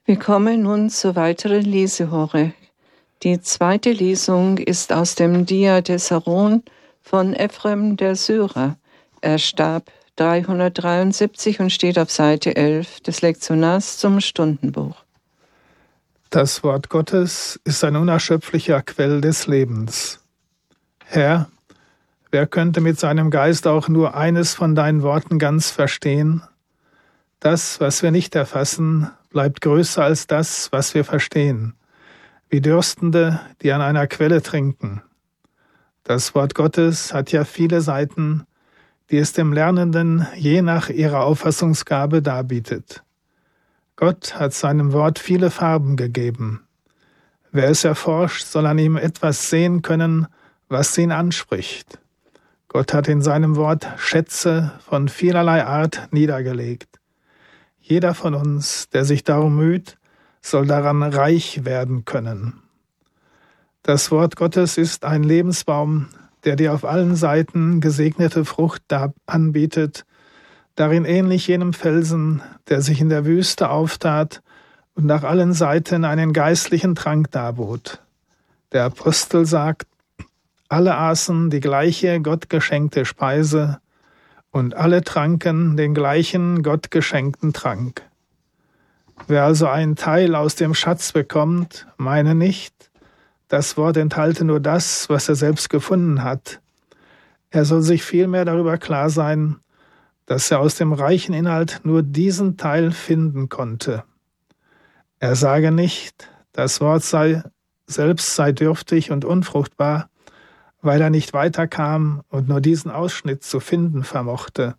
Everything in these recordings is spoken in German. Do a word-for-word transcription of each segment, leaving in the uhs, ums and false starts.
Wir kommen nun zur weiteren Lesehore. Die zweite Lesung ist aus dem Diatessaron von Ephrem der Syrer. Er starb dreihundertdreiundsiebzig und steht auf Seite elf des Lektionars zum Stundenbuch. Das Wort Gottes ist ein unerschöpflicher Quell des Lebens. Herr, wer könnte mit seinem Geist auch nur eines von deinen Worten ganz verstehen? Das, was wir nicht erfassen, bleibt größer als das, was wir verstehen, wie Dürstende, die an einer Quelle trinken. Das Wort Gottes hat ja viele Seiten, die es dem Lernenden je nach ihrer Auffassungsgabe darbietet. Gott hat seinem Wort viele Farben gegeben. Wer es erforscht, soll an ihm etwas sehen können, was ihn anspricht. Gott hat in seinem Wort Schätze von vielerlei Art niedergelegt. Jeder von uns, der sich darum müht, soll daran reich werden können. Das Wort Gottes ist ein Lebensbaum, der dir auf allen Seiten gesegnete Frucht anbietet, darin ähnlich jenem Felsen, der sich in der Wüste auftat und nach allen Seiten einen geistlichen Trank darbot. Der Apostel sagt, alle aßen die gleiche gottgeschenkte Speise und alle tranken den gleichen gottgeschenkten Trank. Wer also einen Teil aus dem Schatz bekommt, meine nicht, das Wort enthalte nur das, was er selbst gefunden hat. Er soll sich vielmehr darüber klar sein, dass er aus dem reichen Inhalt nur diesen Teil finden konnte. Er sage nicht, das Wort sei selbst sei dürftig und unfruchtbar, weil er nicht weiterkam und nur diesen Ausschnitt zu finden vermochte.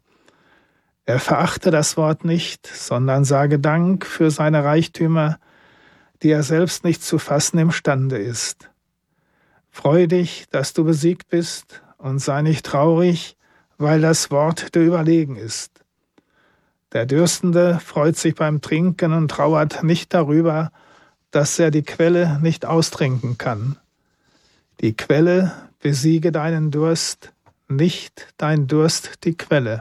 Er verachte das Wort nicht, sondern sage Dank für seine Reichtümer, die er selbst nicht zu fassen imstande ist. Freu dich, dass du besiegt bist, und sei nicht traurig, weil das Wort dir überlegen ist. Der Dürstende freut sich beim Trinken und trauert nicht darüber, dass er die Quelle nicht austrinken kann. Die Quelle besiege deinen Durst, nicht dein Durst die Quelle.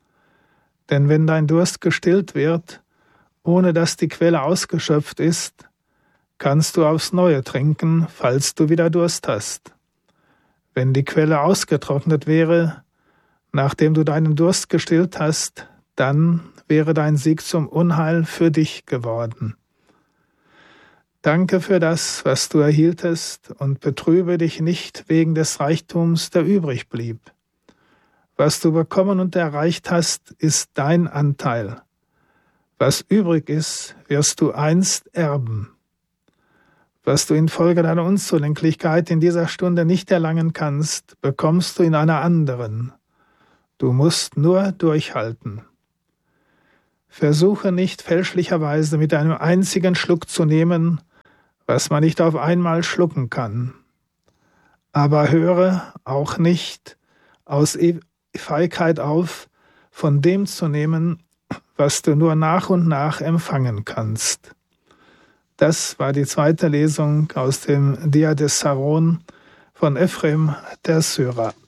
Denn wenn dein Durst gestillt wird, ohne dass die Quelle ausgeschöpft ist, kannst du aufs Neue trinken, falls du wieder Durst hast. Wenn die Quelle ausgetrocknet wäre, nachdem du deinen Durst gestillt hast, dann wäre dein Sieg zum Unheil für dich geworden. Danke für das, was du erhieltest, und betrübe dich nicht wegen des Reichtums, der übrig blieb. Was du bekommen und erreicht hast, ist dein Anteil. Was übrig ist, wirst du einst erben. Was du infolge deiner Unzulänglichkeit in dieser Stunde nicht erlangen kannst, bekommst du in einer anderen. Du musst nur durchhalten. Versuche nicht fälschlicherweise mit einem einzigen Schluck zu nehmen, was man nicht auf einmal schlucken kann. Aber höre auch nicht aus Feigheit auf, von dem zu nehmen, was du nur nach und nach empfangen kannst. Das war die zweite Lesung aus dem Diatessaron von Ephrem der Syrer.